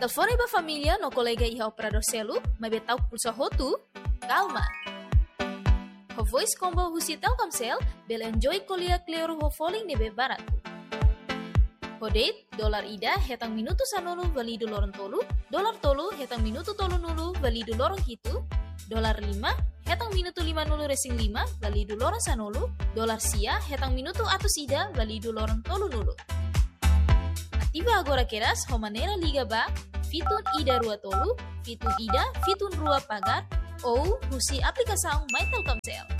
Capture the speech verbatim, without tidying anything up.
telefone ba família no colega iha operador celu, mas betau pulsa hotu? Calma! Ho voice combo husi Telkomsel, bel enjoy kolia kleru ho falling nebe baratu. Ho date, dolar ida hetang minuto sanulu valido lorong tolu, dolar tolu hetang minuto tolu nulu valido lorong hitu, dolar lima hetang minuto lima nulu resing lima valido lorong sanulu, dolar sia hetang minuto atus ida valido lorong tolu nulu. Aktiva agora keras ho manera liga ba, fitun ida rua tolu, fitun ida, fitun rua pagar, ou husi aplikasaung My Telkomsel.